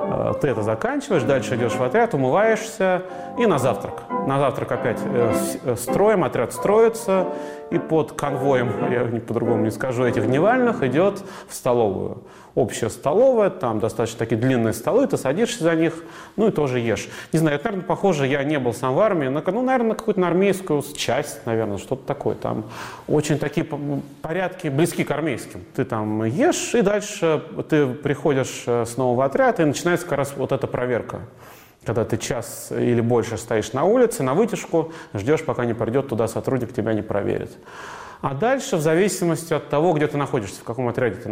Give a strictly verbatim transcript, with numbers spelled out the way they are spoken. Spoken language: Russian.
Ты это заканчиваешь, дальше идешь в отряд, умываешься и на завтрак. На завтрак опять строим, отряд строится, и под конвоем, я по-другому не скажу, этих дневальных идет в столовую. Общая столовая, там достаточно такие длинные столы, ты садишься за них, ну и тоже ешь. Не знаю, это, наверное, похоже, я не был сам в армии, но, ну, наверное, на какую-то на армейскую часть, наверное, что-то такое. Там очень такие порядки близки к армейским. Ты там ешь, и дальше ты приходишь снова в отряд, и начинается как раз вот эта проверка. Когда ты час или больше стоишь на улице, на вытяжку, ждешь, пока не придет туда сотрудник, тебя не проверит. А дальше, в зависимости от того, где ты находишься, в каком отряде ты